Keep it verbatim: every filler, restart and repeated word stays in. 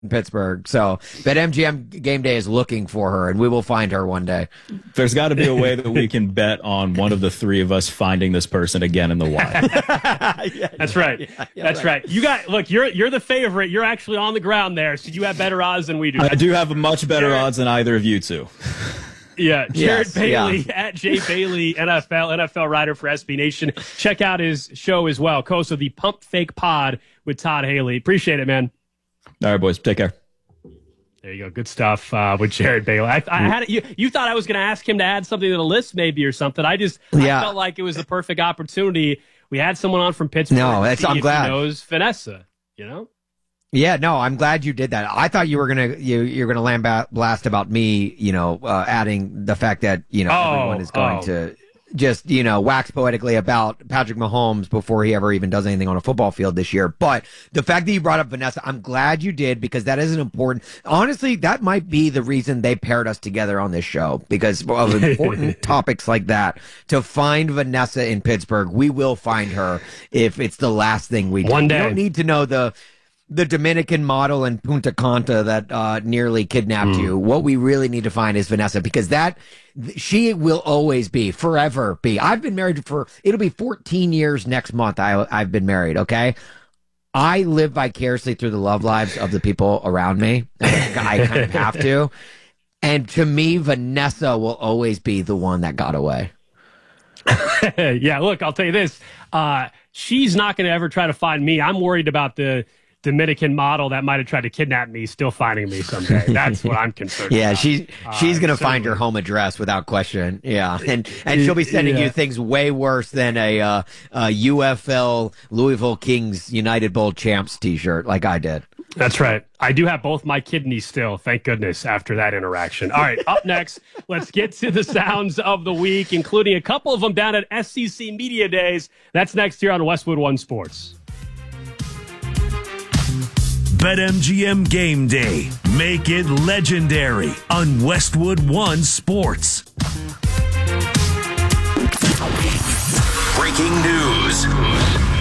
in Pittsburgh. So, but M G M Game Day is looking for her, and we will find her one day. There's got to be a way that we can bet on one of the three of us finding this person again in the wild. yeah, That's right. Yeah, yeah, That's right. right. You got look. You're you're the favorite. You're actually on the ground there, so you have better odds than we do. I do have much better Jared, odds than either of you two. Yeah, Jared yes, Bailey yeah. at Jay Bailey, N F L, N F L writer for S B Nation. Check out his show as well, host of the Pump Fake Pod with Todd Haley. Appreciate it, man. All right, boys, take care. There you go, good stuff uh, with Jared Bailey. I, I had you. You thought I was going to ask him to add something to the list, maybe or something. I just yeah. I felt like it was the perfect opportunity. We had someone on from Pittsburgh. No, that's I'm glad. He knows Vanessa, you know. Yeah, no, I'm glad you did that. I thought you were gonna you you're gonna lambaste about me, you know, uh, adding the fact that you know oh, everyone is going oh. to just you know wax poetically about Patrick Mahomes before he ever even does anything on a football field this year. But the fact that you brought up Vanessa, I'm glad you did because that is an important. Honestly, that might be the reason they paired us together on this show because of important topics like that. To find Vanessa in Pittsburgh, we will find her if it's the last thing we do. One day. We don't need to know the. the Dominican model in Punta Cana that uh, nearly kidnapped mm. you. What we really need to find is Vanessa because that she will always be, forever be. I've been married for, it'll be fourteen years next month. I, I've been married, okay? I live vicariously through the love lives of the people around me. I kind of have to. And to me, Vanessa will always be the one that got away. Yeah, look, I'll tell you this. Uh, she's not going to ever try to find me. I'm worried about the Dominican model that might have tried to kidnap me still finding me someday. That's what I'm concerned yeah, about. she's she's uh, gonna so, find your home address without question. Yeah, and and she'll be sending yeah. you things way worse than a, uh, a U F L Louisville Kings United Bowl champs T-shirt like I did. That's right. I do have both my kidneys still, thank goodness, after that interaction. All right, up next, let's get to the sounds of the week, including a couple of them down at S E C Media Days. That's next here on Westwood One Sports. BetMGM Game Day. Make it legendary on Westwood One Sports. Breaking news.